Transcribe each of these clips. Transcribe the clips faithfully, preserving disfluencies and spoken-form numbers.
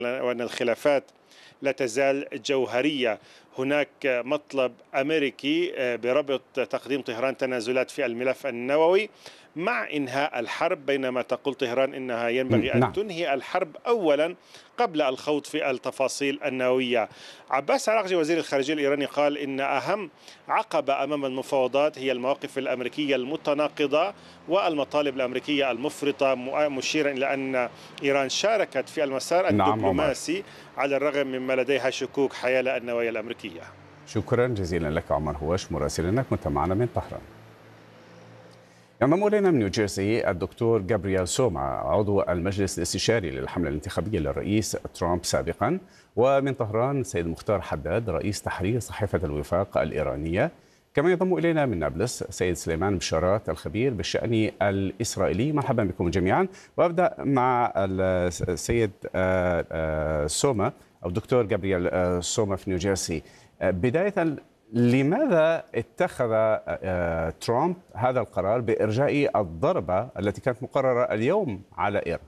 وأن الخلافات لا تزال جوهرية. هناك مطلب أمريكي بربط تقديم طهران تنازلات في الملف النووي مع إنهاء الحرب، بينما تقول طهران إنها ينبغي أن نعم. تنهي الحرب أولا قبل الخوض في التفاصيل النووية. عباس عراقجي وزير الخارجية الإيراني قال إن أهم عقبة أمام المفاوضات هي المواقف الأمريكية المتناقضة والمطالب الأمريكية المفرطة، مشيرا إلى أن إيران شاركت في المسار نعم عمر، الدبلوماسي على الرغم مما لديها شكوك حيال النوايا الأمريكية. شكرا جزيلا لك عمر هواش مراسلنا كنت معنا من طهران. ينضم الينا من نيوجيرسي الدكتور جابرييل سوما عضو المجلس الاستشاري للحملة الانتخابية للرئيس ترامب سابقا، ومن طهران السيد مختار حداد رئيس تحرير صحيفة الوفاق الإيرانية. كما ينضم الينا من نابلس السيد سليمان بشارات الخبير بالشأن الإسرائيلي. مرحبا بكم جميعا، وابدا مع السيد سوما او الدكتور جابرييل سوما في نيوجيرسي. بداية، لماذا اتخذ ترامب هذا القرار بإرجاء الضربة التي كانت مقررة اليوم على إيران؟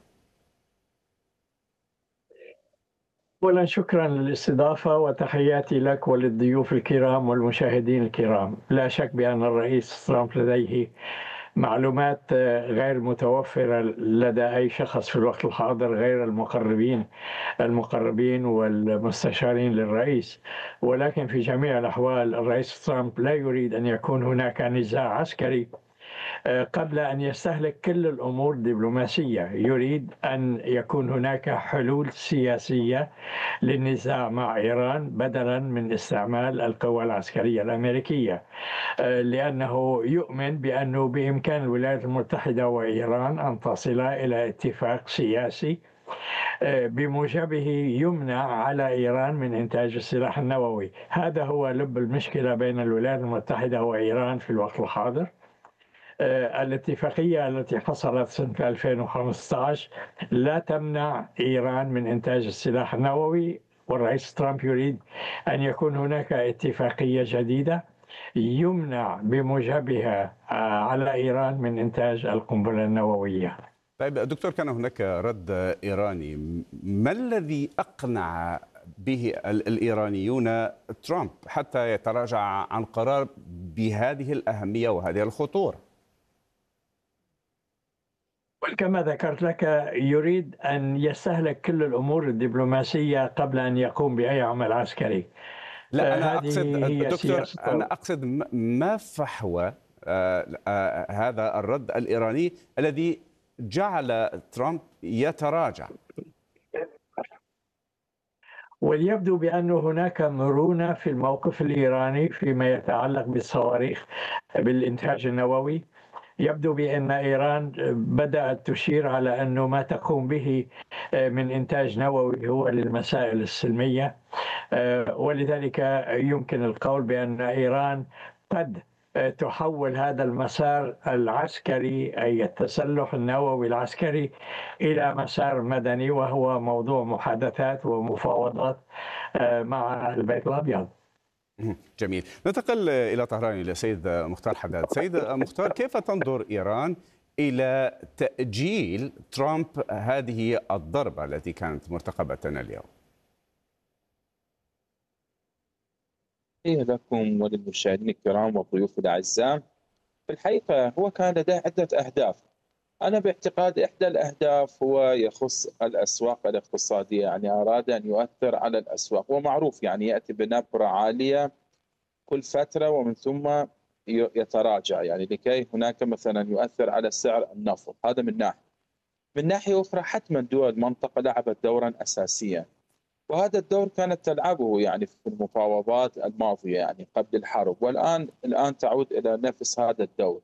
أولا شكرا للاستضافة وتحياتي لك وللضيوف الكرام والمشاهدين الكرام. لا شك بأن الرئيس ترامب لديه معلومات غير متوفرة لدى أي شخص في الوقت الحاضر غير المقربين المقربين والمستشارين للرئيس، ولكن في جميع الأحوال الرئيس ترامب لا يريد أن يكون هناك نزاع عسكري قبل أن يستهلك كل الأمور الدبلوماسية. يريد أن يكون هناك حلول سياسية للنزاع مع إيران بدلا من استعمال القوى العسكرية الأمريكية، لأنه يؤمن بأنه بإمكان الولايات المتحدة وإيران أن تصلا إلى اتفاق سياسي بموجبه يمنع على إيران من إنتاج السلاح النووي. هذا هو لب المشكلة بين الولايات المتحدة وإيران في الوقت الحاضر. الاتفاقية التي حصلت سنة ألفين وخمسة عشر لا تمنع إيران من إنتاج السلاح النووي، والرئيس ترامب يريد أن يكون هناك اتفاقية جديدة يمنع بموجبها على إيران من إنتاج القنبلة النووية. طيب دكتور، كان هناك رد إيراني، ما الذي أقنع به الإيرانيون ترامب حتى يتراجع عن قرار بهذه الأهمية وهذه الخطورة؟ كما ذكرت لك يريد أن يستهلك كل الأمور الدبلوماسية قبل أن يقوم بأي عمل عسكري. لا أنا أقصد دكتور، أنا أقصد ما فحوى هذا الرد الإيراني الذي جعل ترامب يتراجع؟ وليبدو بأن هناك مرونة في الموقف الإيراني فيما يتعلق بالصواريخ بالإنتاج النووي. يبدو بأن إيران بدأت تشير على أنه ما تقوم به من إنتاج نووي هو للمسائل السلمية، ولذلك يمكن القول بأن إيران قد تحول هذا المسار العسكري أي التسلح النووي العسكري إلى مسار مدني، وهو موضوع محادثات ومفاوضات مع البيت الأبيض. جميل. ننتقل إلى طهران إلى سيد مختار حداد. سيد مختار، كيف تنظر إيران إلى تأجيل ترامب هذه الضربة التي كانت مرتقبة اليوم؟ لكم وللمشاهدين الكرام والضيوف الأعزاء، في الحقيقة هو كان لديه عدة أهداف. أنا باعتقاد إحدى الأهداف هو يخص الأسواق الاقتصادية، يعني أراد أن يؤثر على الأسواق، ومعروف يعني يأتي بنبرة عالية كل فترة ومن ثم يتراجع، يعني لكي هناك مثلا يؤثر على سعر النفط. هذا من ناحية. من ناحية أخرى حتما دول المنطقة لعبت دورا أساسيا، وهذا الدور كانت تلعبه يعني في المفاوضات الماضية يعني قبل الحرب، والآن الآن تعود إلى نفس هذا الدور.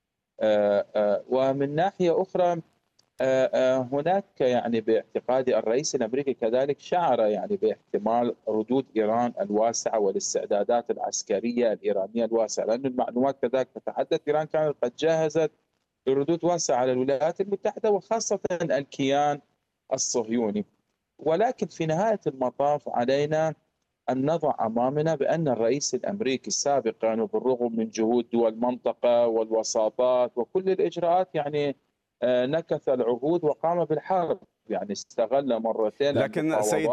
ومن ناحية أخرى هناك يعني باعتقادي الرئيس الأمريكي كذلك شعر يعني باحتمال ردود إيران الواسعة والاستعدادات العسكرية الإيرانية الواسعة، لأن المعلومات كذلك تتحدث إيران كانت قد جهزت ردود واسعة على الولايات المتحدة وخاصة الكيان الصهيوني. ولكن في نهاية المطاف علينا أن نضع أمامنا بأن الرئيس الأمريكي سابقا وبالرغم من جهود دول المنطقة والوساطات وكل الإجراءات يعني نكث العهود وقام بالحرب يعني استغل مرتين لكن سيد